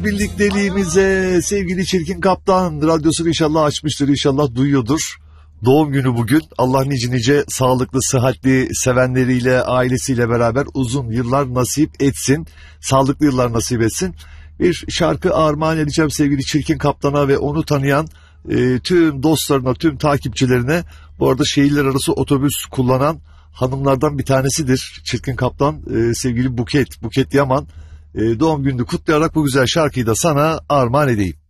Birlikteliğimize sevgili Çirkin Kaptan radyosunu inşallah açmıştır, inşallah duyuyordur. Doğum günü bugün. Allah nice sağlıklı, sıhhatli sevenleriyle, ailesiyle beraber uzun yıllar nasip etsin. Sağlıklı yıllar nasip etsin. Bir şarkı armağan edeceğim sevgili Çirkin Kaptan'a ve onu tanıyan tüm dostlarına, tüm takipçilerine. Bu arada şehirler arası otobüs kullanan hanımlardan bir tanesidir Çirkin Kaptan, sevgili Buket Yaman. Doğum gününü kutlayarak bu güzel şarkıyı da sana armağan edeyim.